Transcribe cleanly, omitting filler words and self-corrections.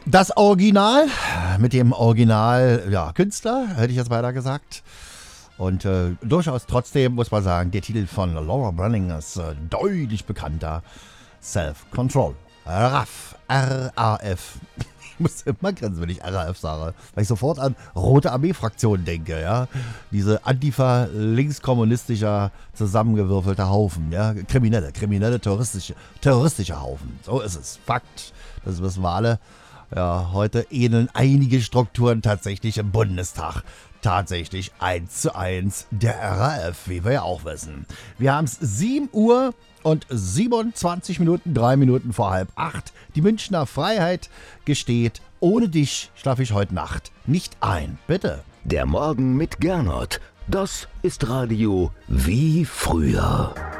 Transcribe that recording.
Das Original mit dem Original, ja, Künstler, hätte ich jetzt weiter gesagt. Und durchaus trotzdem muss man sagen, der Titel von Laura Branigan ist deutlich bekannter. Self-Control. RAF. R-A-F. Ich muss immer grinsen, wenn ich RAF sage, weil ich sofort an Rote Armee-Fraktion denke, ja. Diese Antifa-linkskommunistischer zusammengewürfelter Haufen, ja. Kriminelle, terroristische Haufen. So ist es. Fakt. Das wissen wir alle. Ja, heute ähneln einige Strukturen tatsächlich im Bundestag. Tatsächlich 1:1 der RAF, wie wir ja auch wissen. Wir haben es 7 Uhr und 27 Minuten, 3 Minuten vor 7:30. Die Münchner Freiheit gesteht, ohne dich schlafe ich heute Nacht nicht ein. Bitte. Der Morgen mit Gernot. Das ist Radio wie früher.